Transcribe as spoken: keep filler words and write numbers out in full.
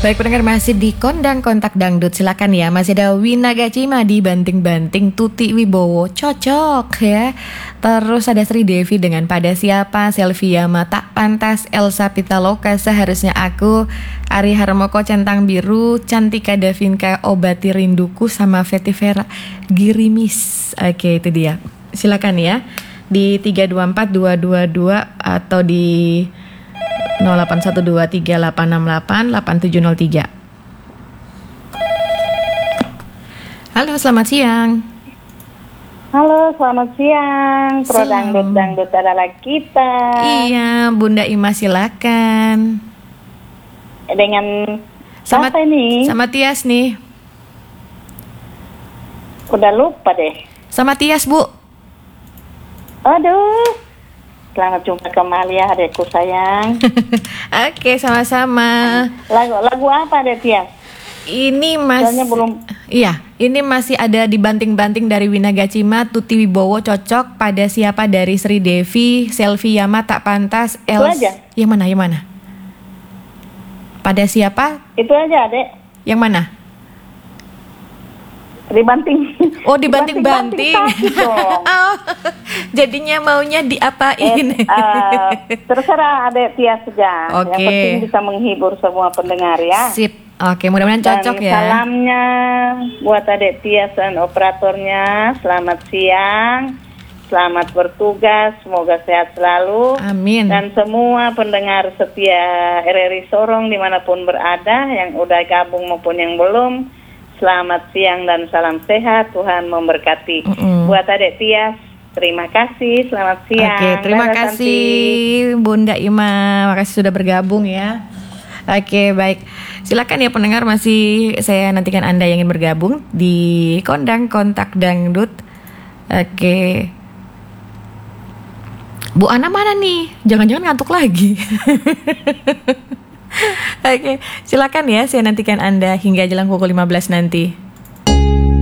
Baik pendengar, masih di Kondang Kontak Dangdut. Silakan ya, masih ada Wina Gacima di Banting-Banting, Tuti Wibowo cocok ya. Terus ada Sri Devi dengan Pada Siapa, Selvia Mata Pantas, Elsa Pitaloka Seharusnya Aku, Ari Harmoko Centang Biru, Cantika Davinka Obati Rinduku, sama Feti Vera Girimis. Oke, itu dia. Silakan ya di tiga dua empat dua dua dua atau di nol delapan satu dua tiga delapan enam delapan delapan tujuh nol tiga. Halo, selamat siang. Halo, selamat siang. Pro Dangdut Dangdut adalah kita. Iya, Bunda Ima silakan. Dengan sama, siapa ini? Sama Tias nih. Udah lupa deh. Sama Tias, Bu. Aduh. Selamat jumpa kembali ya adekku sayang. Oke, sama-sama. Lagu lagu apa deh Tias? Ini masih belum. Iya, ini masih ada dibanting-banting dari Wina Gacima, Tuti Wibowo cocok, Pada Siapa dari Sri Devi, Selvia Mata Pantas, Els. Itu aja. Yang mana? Yang mana? Pada Siapa? Itu aja, Dek. Yang mana? Dibanting. Oh, dibanting-banting. Oh, jadinya maunya diapain? Eh, uh, terserah Adek Tias saja. Oke. Yang penting bisa menghibur semua pendengar ya. Sip. Oke, mudah-mudahan cocok dan ya. Salamnya buat Adek Tias dan operatornya. Selamat siang. Selamat bertugas. Semoga sehat selalu. Amin. Dan semua pendengar setia R R I Sorong dimanapun berada, yang udah gabung maupun yang belum, selamat siang dan salam sehat. Tuhan memberkati. Mm-mm. Buat Adek Tias, terima kasih. Selamat siang. Oke, terima Dadah, kasih Santi. Bunda Ima. Makasih sudah bergabung ya. Oke, baik. Silakan ya pendengar, masih saya nantikan Anda yang ingin bergabung di Kondang Kontak Dangdut. Oke. Bu Ana mana nih? Jangan-jangan ngantuk lagi. Oke, silakan ya, saya nantikan Anda hingga jelang pukul lima belas nanti.